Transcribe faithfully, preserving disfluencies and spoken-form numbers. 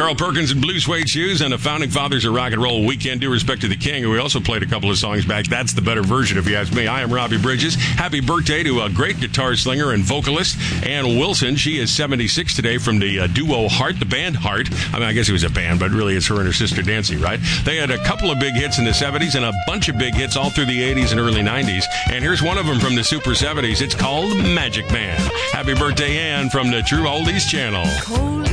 Carl Perkins and Blue Suede Shoes and the Founding Fathers of Rock and Roll. We Can Do Respect to the King. We also played a couple of songs back. That's the better version, if you ask me. I am Robbie Bridges. Happy birthday to a great guitar slinger and vocalist, Ann Wilson. She is seventy-six today, from the uh, duo Heart, the band Heart. I mean, I guess it was a band, but really it's her and her sister Nancy, right? They had a couple of big hits in the seventies and a bunch of big hits all through the eighties and early nineties. And here's one of them from the Super seventies. It's called Magic Man. Happy birthday, Ann, from the True Oldies channel.